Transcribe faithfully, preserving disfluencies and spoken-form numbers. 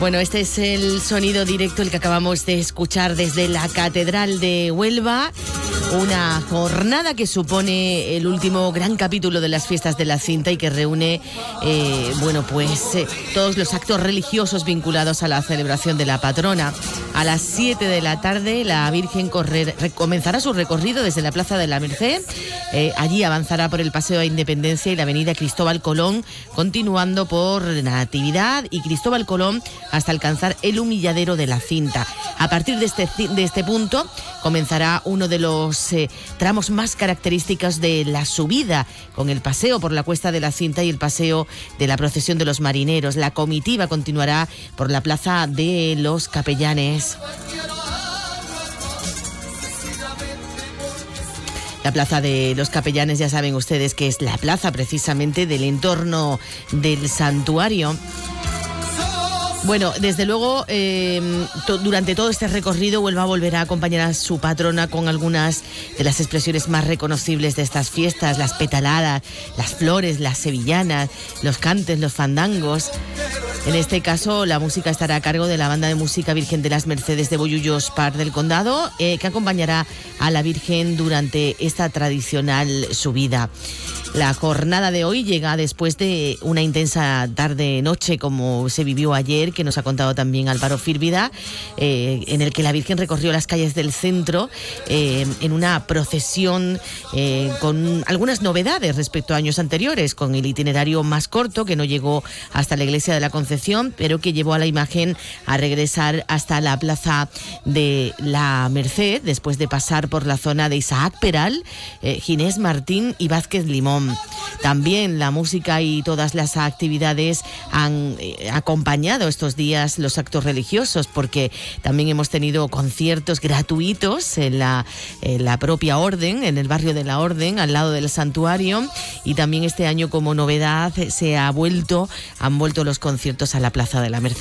Bueno, este es el sonido directo, el que acabamos de escuchar desde la Catedral de Huelva. Una jornada que supone el último gran capítulo de las fiestas de la cinta y que reúne, eh, bueno, pues eh, todos los actos religiosos vinculados a la celebración de la patrona. A las siete de la tarde la Virgen correr, comenzará su recorrido desde la Plaza de la Merced. Eh, allí avanzará por el Paseo de Independencia y la Avenida Cristóbal Colón, continuando por Natividad y Cristóbal Colón hasta alcanzar el humilladero de la Cinta. A partir de este, de este punto comenzará uno de los eh, tramos más característicos de la subida, con el paseo por la Cuesta de la Cinta y el paseo de la Procesión de los Marineros. La comitiva continuará por la Plaza de los Capellanes. La Plaza de los Capellanes, ya saben ustedes que es la plaza precisamente del entorno del santuario. Bueno, desde luego, eh, to, durante todo este recorrido, Huelva volverá a acompañar a su patrona con algunas de las expresiones más reconocibles de estas fiestas: las petaladas, las flores, las sevillanas, los cantes, los fandangos. En este caso, la música estará a cargo de la Banda de Música Virgen de las Mercedes de Bollullos Par del Condado, eh, que acompañará a la Virgen durante esta tradicional subida. La jornada de hoy llega después de una intensa tarde-noche, como se vivió ayer, que nos ha contado también Álvaro Fírvida, eh, en el que la Virgen recorrió las calles del centro eh, en una procesión eh, con algunas novedades respecto a años anteriores, con el itinerario más corto, que no llegó hasta la Iglesia de la Concepción, pero que llevó a la imagen a regresar hasta la Plaza de la Merced, después de pasar por la zona de Isaac Peral, eh, Ginés Martín y Vázquez Limón. También la música y todas las actividades han eh, acompañado estos días los actos religiosos, porque también hemos tenido conciertos gratuitos en la, en la propia Orden, en el barrio de la Orden, al lado del santuario, y también este año, como novedad, se ha vuelto, han vuelto los conciertos a la Plaza de la Merced.